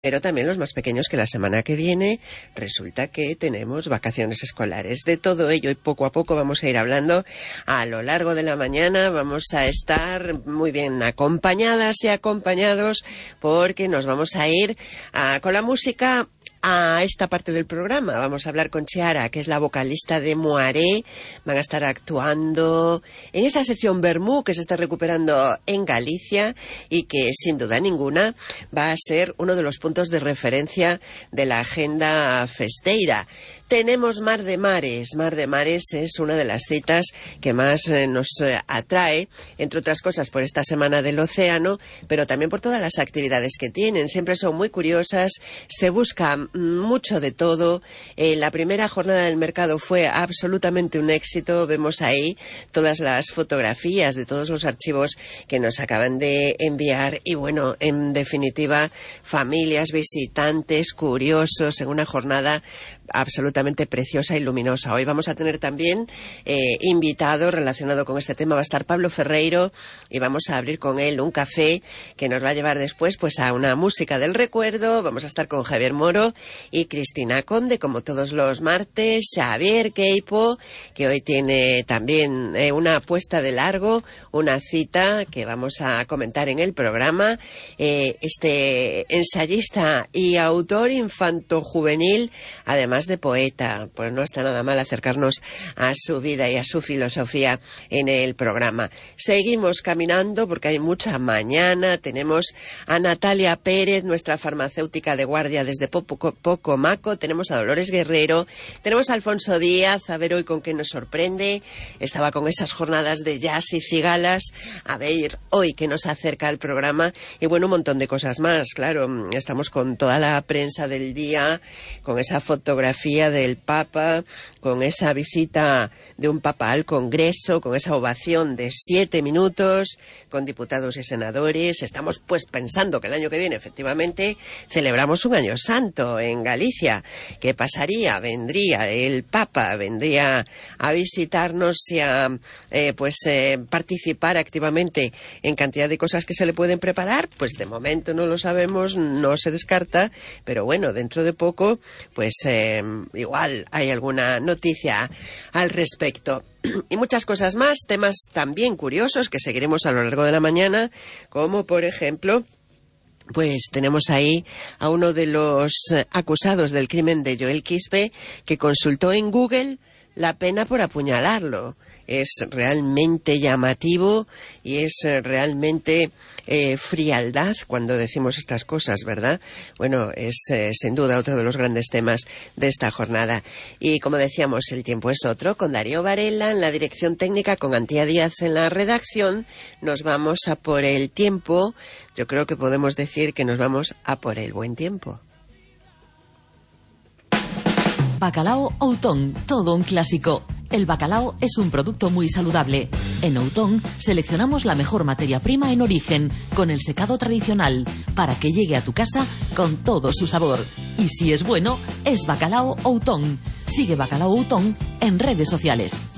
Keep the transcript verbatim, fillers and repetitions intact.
Pero también los más pequeños, que la semana que viene resulta que tenemos vacaciones escolares. De todo ello y poco a poco vamos a ir hablando a lo largo de la mañana. Vamos a estar muy bien acompañadas y acompañados porque nos vamos a ir a, con la música a esta parte del programa. Vamos a hablar con Chiara, que es la vocalista de Moaré. Van a estar actuando en esa sesión Bermú que se está recuperando en Galicia y que sin duda ninguna va a ser uno de los puntos de referencia de la agenda festeira. Tenemos Mar de Mares. Mar de Mares es una de las citas que más eh, nos eh, atrae, entre otras cosas por esta Semana del Océano, pero también por todas las actividades que tienen. Siempre son muy curiosas, se busca mucho de todo. Eh, la primera jornada del mercado fue absolutamente un éxito. Vemos ahí todas las fotografías de todos los archivos que nos acaban de enviar y, bueno, en definitiva, familias, visitantes, curiosos, en una jornada absolutamente preciosa y luminosa. Hoy vamos a tener también eh, invitado relacionado con este tema. Va a estar Pablo Ferreiro y vamos a abrir con él un café que nos va a llevar después pues a una música del recuerdo. Vamos a estar con Javier Moro y Cristina Conde, como todos los martes. Xavier Queipo, que hoy tiene también eh, una puesta de largo, una cita que vamos a comentar en el programa. Eh, este ensayista y autor infanto-juvenil, además de poeta, pues no está nada mal acercarnos a su vida y a su filosofía en el programa. Seguimos caminando porque hay mucha mañana. Tenemos a Natalia Pérez, nuestra farmacéutica de guardia desde Pocomaco. Tenemos a Dolores Guerrero, tenemos a Alfonso Díaz, a ver hoy con qué nos sorprende. Estaba con esas jornadas de jazz y cigalas, a ver hoy qué nos acerca al programa. Y bueno, un montón de cosas más, claro. Estamos con toda la prensa del día, con esa fotografía del Papa, con esa visita de un Papa al Congreso, con esa ovación de siete minutos, con diputados y senadores. Estamos pues pensando que el año que viene efectivamente celebramos un año santo en Galicia. ¿Qué pasaría? Vendría el Papa, vendría a visitarnos y a eh, pues eh, participar activamente en cantidad de cosas que se le pueden preparar. Pues de momento no lo sabemos, no se descarta, pero bueno, dentro de poco pues eh, igual hay alguna noticia al respecto. Y muchas cosas más, temas también curiosos que seguiremos a lo largo de la mañana, como por ejemplo, pues tenemos ahí a uno de los acusados del crimen de Joel Quispe, que consultó en Google la pena por apuñalarlo. Es realmente llamativo y es realmente eh, frialdad cuando decimos estas cosas, ¿verdad? Bueno, es eh, sin duda otro de los grandes temas de esta jornada. Y como decíamos, el tiempo es otro. Con Darío Varela en la dirección técnica, con Antía Díaz en la redacción, nos vamos a por el tiempo. Yo creo que podemos decir que nos vamos a por el buen tiempo. Bacalao Outón, todo un clásico. El bacalao es un producto muy saludable. En Outón seleccionamos la mejor materia prima en origen, con el secado tradicional, para que llegue a tu casa con todo su sabor. Y si es bueno, es Bacalao Outón. Sigue Bacalao Outón en redes sociales.